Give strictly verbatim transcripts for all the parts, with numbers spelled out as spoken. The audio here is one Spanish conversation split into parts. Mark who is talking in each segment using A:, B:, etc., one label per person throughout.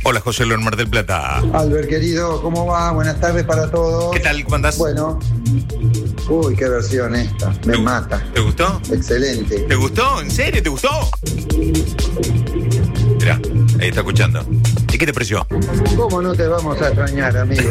A: Hola, José León, Mar del Plata.
B: Albert, querido, ¿cómo va? Buenas tardes para todos.
A: ¿Qué tal? ¿Cómo andás?
B: Bueno. Uy, qué versión esta. Me
A: ¿Te,
B: mata.
A: ¿Te gustó?
B: Excelente.
A: ¿Te gustó? ¿En serio? ¿Te gustó? Mirá, ahí está escuchando. ¿Y qué te pareció?
B: ¿Cómo no te vamos a extrañar, amigo?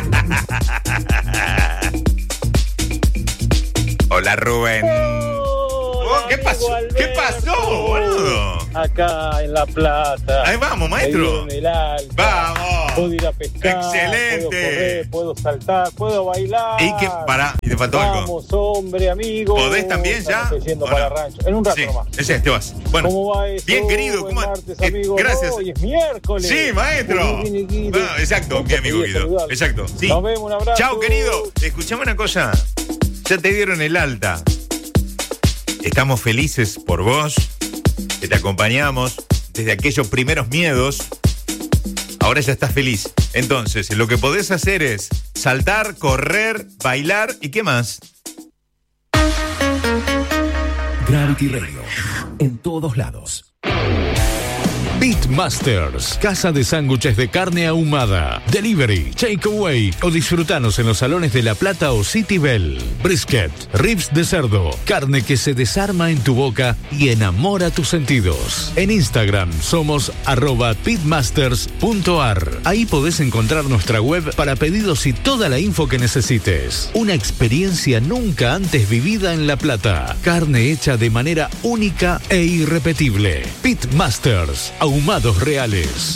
A: Hola, Rubén. Oh, ¿Qué pasó?
C: Alberto.
A: ¿Qué pasó, boludo?
C: Acá en La Plata.
A: Ahí vamos, maestro.
C: En el alta.
A: Vamos.
C: Puedo ir a pescar.
A: Excelente.
C: Puedo correr, puedo saltar, puedo bailar.
A: ¿Y qué? Pará, ¿y te faltó
C: Vamos,
A: algo?
C: Vamos, hombre, amigo.
A: ¿Podés también ya?
C: Estoy yendo
A: ¿O
C: para
A: no?
C: el rancho. En un rato
A: Sí,
C: nomás.
A: ese, te vas. Bueno.
C: ¿Cómo va eso?
A: Bien, querido.
C: Buen
A: ¿Cómo?
C: martes,
A: Eh,
C: amigo.
A: gracias.
C: Hoy es miércoles.
A: Sí, maestro.
C: Muy bien, Guido.
A: Bueno, exacto, mi amigo
C: Quería
A: Guido.
C: saludarlo.
A: Exacto. Sí.
C: Nos vemos, un abrazo.
A: Chao, querido. Escuchame una cosa. Ya te dieron el alta. Estamos felices por vos, que te acompañamos desde aquellos primeros miedos. Ahora ya estás feliz. Entonces, lo que podés hacer es saltar, correr, bailar y ¿qué más?
D: Gravity Radio, en todos lados. Pitmasters, casa de sándwiches de carne ahumada, delivery, takeaway o disfrutanos en los salones de La Plata o City Bell. Brisket, ribs de cerdo, carne que se desarma en tu boca y enamora tus sentidos. En Instagram somos arroba pitmasters punto ar. Ahí podés encontrar nuestra web para pedidos y toda la info que necesites. Una experiencia nunca antes vivida en La Plata. Carne hecha de manera única e irrepetible. Pitmasters, ahumados reales.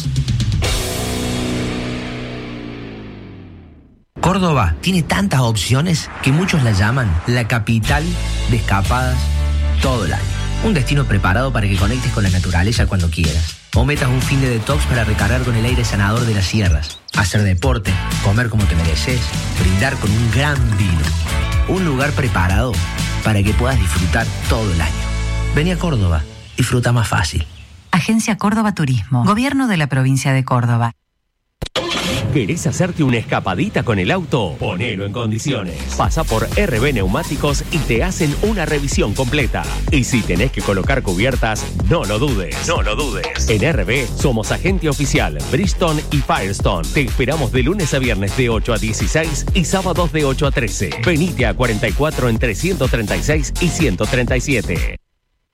E: Córdoba tiene tantas opciones que muchos la llaman la capital de escapadas todo el año. Un destino preparado para que conectes con la naturaleza cuando quieras. O metas un fin de detox para recargar con el aire sanador de las sierras. Hacer deporte, comer como te mereces, brindar con un gran vino. Un lugar preparado para que puedas disfrutar todo el año. Vení a Córdoba, disfruta más fácil.
F: Agencia Córdoba Turismo, Gobierno de la Provincia de Córdoba.
G: ¿Querés hacerte una escapadita con el auto? Ponelo en condiciones. Pasa por R B Neumáticos y te hacen una revisión completa. Y si tenés que colocar cubiertas, no lo dudes. No lo dudes. En R B somos agente oficial Bridgestone y Firestone. Te esperamos de lunes a viernes de ocho a dieciséis y sábados de ocho a trece. Venite a cuarenta y cuatro entre ciento treinta y seis y ciento treinta y siete.